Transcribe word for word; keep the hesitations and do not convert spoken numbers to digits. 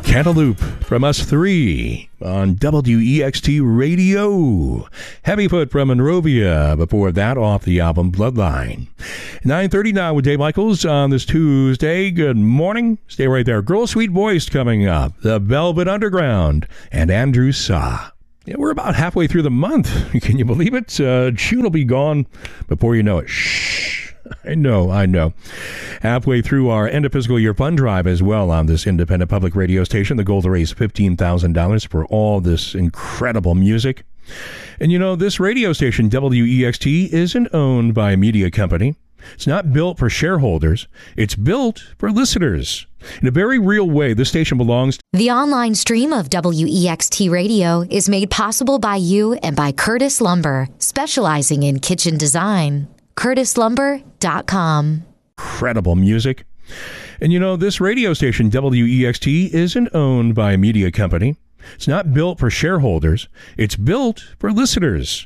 Cantaloupe from us three on W E X T Radio. Heavyfoot from Monrovia. Before that, off the album Bloodline. nine thirty now with Dave Michaels on this Tuesday. Good morning. Stay right there. Girl Sweet Voice coming up. The Velvet Underground and Andrew Sa. Yeah, we're about halfway through the month. Can you believe it? Uh, June will be gone before you know it. Shh. I know, I know. Halfway through our end of fiscal year fund drive as well on this independent public radio station. The goal to raise fifteen thousand dollars for all this incredible music. And you know, this radio station, W E X T, isn't owned by a media company. It's not built for shareholders. It's built for listeners. In a very real way, this station belongs to... The online stream of W E X T Radio is made possible by you and by Curtis Lumber, specializing in kitchen design. Curtis Lumber dot com. Incredible music. And you know, this radio station, W E X T, isn't owned by a media company. It's not built for shareholders. It's built for listeners.